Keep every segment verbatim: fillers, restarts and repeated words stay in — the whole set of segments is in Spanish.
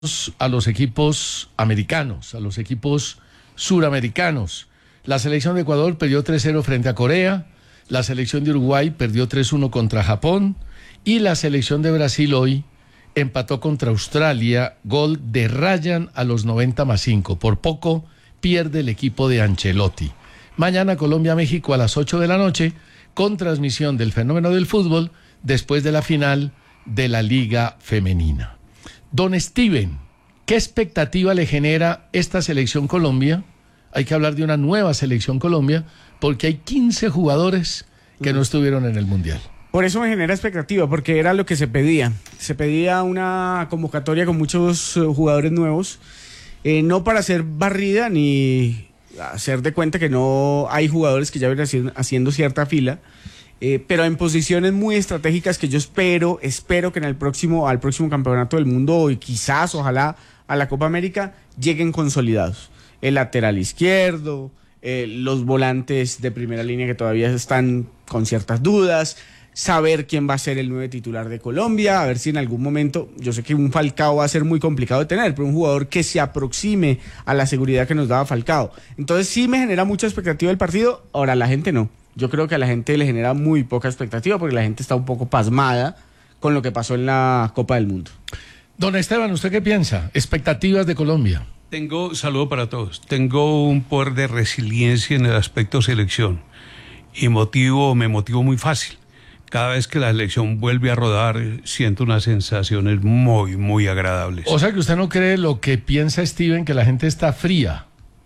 a los equipos americanos, a los equipos suramericanos. La selección de Ecuador perdió tres cero frente a Corea, la selección de Uruguay perdió tres uno contra Japón y la selección de Brasil hoy empató contra Australia, gol de Ryan a los noventa más cinco. Por poco pierde el equipo de Ancelotti. Mañana Colombia-México a las ocho de la noche, con transmisión del Fenómeno del Fútbol, después de la final de la Liga Femenina. Don Steven, ¿qué expectativa le genera esta selección Colombia? Hay que hablar de una nueva selección Colombia, porque hay quince jugadores que no estuvieron en el Mundial. Por eso me genera expectativa, porque era lo que se pedía. Se pedía una convocatoria con muchos uh, jugadores nuevos, eh, no para hacer barrida ni hacer de cuenta que no hay jugadores que ya vienen haciendo, haciendo cierta fila, eh, pero en posiciones muy estratégicas que yo espero, espero que en el próximo, al próximo campeonato del mundo y quizás, ojalá, a la Copa América lleguen consolidados. El lateral izquierdo, eh, los volantes de primera línea que todavía están con ciertas dudas, saber quién va a ser el nuevo titular de Colombia, a ver si en algún momento, yo sé que un Falcao va a ser muy complicado de tener, pero un jugador que se aproxime a la seguridad que nos daba Falcao. Entonces sí me genera mucha expectativa el partido, ahora la gente no. Yo creo que a la gente le genera muy poca expectativa porque la gente está un poco pasmada con lo que pasó en la Copa del Mundo. Don Esteban, ¿usted qué piensa? Expectativas de Colombia. Tengo, saludo para todos, tengo un poder de resiliencia en el aspecto selección y motivo, me motivo muy fácil. Cada vez que la selección vuelve a rodar, siento unas sensaciones muy, muy agradables. O sea que usted no cree lo que piensa Steven, que la gente está fría.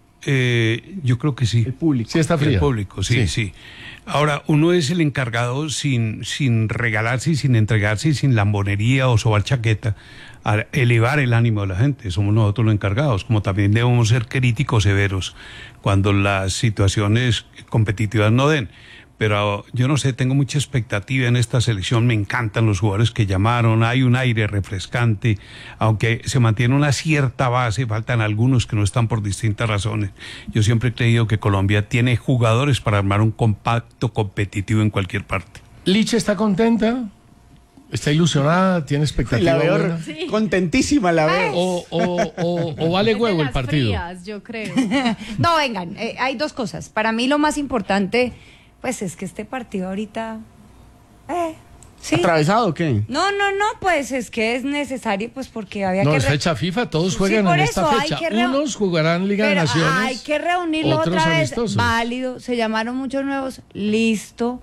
Eh, yo creo que sí. El público. Sí está fría. El público, sí, sí, sí. Ahora, uno es el encargado sin, sin regalarse y sin entregarse y sin lambonería o sobar chaqueta a elevar el ánimo de la gente. Somos nosotros los encargados, como también debemos ser críticos severos cuando las situaciones competitivas no den. Pero yo no sé, tengo mucha expectativa en esta selección, me encantan los jugadores que llamaron, hay un aire refrescante, aunque se mantiene una cierta base, faltan algunos que no están por distintas razones. Yo siempre he creído que Colombia tiene jugadores para armar un compacto competitivo en cualquier parte. ¿Liche está contenta? ¿Está ilusionada? ¿Tiene expectativa La veo buena? sí. Contentísima, la veo. O, o, o, o vale huevo el partido. Frías, yo creo. No, vengan, eh, hay dos cosas. Para mí lo más importante, pues es que este partido ahorita... Eh, ¿sí? ¿Atravesado o qué? No, no, no, pues es que es necesario, pues porque había no, que... No, es fecha FIFA, todos juegan sí, en eso, esta fecha. Reu... Unos jugarán Liga Pero de Naciones, hay que reunirlos otros otra vez. Amistosos. Válido, se llamaron muchos nuevos, listo.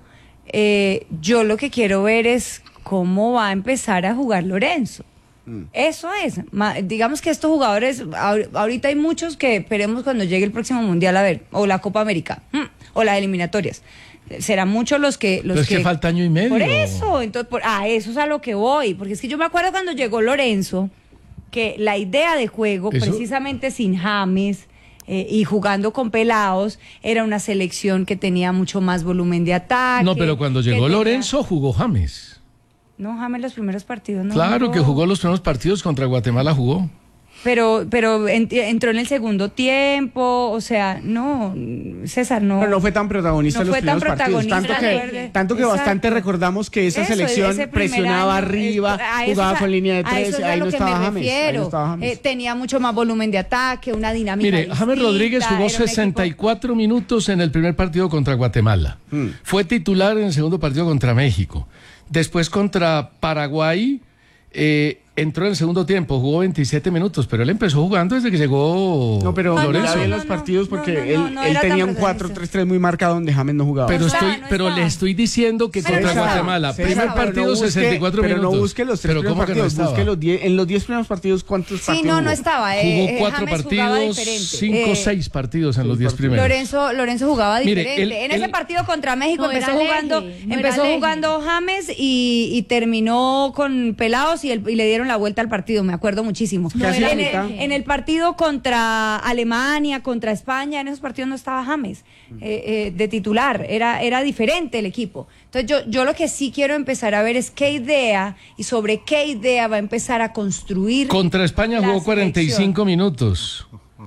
Eh, yo lo que quiero ver es cómo va a empezar a jugar Lorenzo. Mm. Eso es. Ma, digamos que estos jugadores, ahorita hay muchos que esperemos cuando llegue el próximo Mundial a ver, o la Copa América, mm, o las eliminatorias. Serán muchos los que... Los Pero es que, que falta año y medio. Por eso, entonces, por, ah, eso es a lo que voy, porque es que yo me acuerdo cuando llegó Lorenzo, que la idea de juego, ¿eso? Precisamente sin James eh, y jugando con pelados, era una selección que tenía mucho más volumen de ataque. No, pero cuando llegó tenía... Lorenzo jugó James. No, James los primeros partidos no Claro jugó. Que jugó los primeros partidos contra Guatemala, jugó. Pero pero entró en el segundo tiempo, o sea, no, César, no. Pero no fue tan protagonista no en los fue tan primeros partidos. Tanto que, tanto que bastante recordamos que esa Eso, selección presionaba año, presionaba arriba, jugaba con línea de tres, ahí no, estaba James, ahí no estaba James. Eh, tenía mucho más volumen de ataque, una dinámica Mire, distinta, James Rodríguez jugó sesenta y cuatro equipo... minutos en el primer partido contra Guatemala. Hmm. Fue titular en el segundo partido contra México. Después contra Paraguay... Eh, entró en el segundo tiempo, jugó veintisiete minutos, pero él empezó jugando desde que llegó No, pero Lorenzo. no, no, no, los partidos porque no, no, no, él, no él tenía un cuatro tres tres muy marcado donde James no jugaba. Pero, no estoy, no pero le estoy diciendo que pero contra no Guatemala, sí, primer sí, partido no busque, sesenta y cuatro pero minutos. Pero no busque los tres primeros partidos, no busque los diez, en los diez primeros partidos, ¿cuántos sí, partidos no, jugó? no estaba. Eh, jugó cuatro James partidos, cinco, eh, seis partidos en los diez primeros. Lorenzo, Lorenzo jugaba diferente. Mire, el, el, en ese el, partido contra México no empezó jugando, leje, no empezó jugando James y, y terminó con pelados y, el, y le dieron la vuelta al partido, me acuerdo muchísimo. No, en, el, en el partido contra Alemania, contra España, en esos partidos no estaba James eh, eh, de titular, era, era diferente el equipo. Entonces yo, yo lo que sí quiero empezar a ver es qué idea y sobre qué idea va a empezar a construir. Contra España jugó cuarenta y cinco minutos.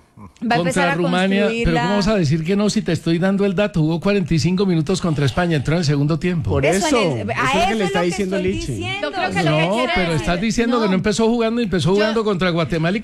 Va a empezar contra a Rumania. construir Pero la- ¿cómo vas a decir que no si te estoy dando el dato? Jugó cuarenta y cinco minutos contra España, entró en el segundo tiempo. Por eso, en el- eso a es lo que eso le es está lo que diciendo estoy Lichi. diciendo. Yo creo que lo que No, quiere pero decir- estás diciendo No. que no empezó jugando y empezó Yo- jugando contra Guatemala y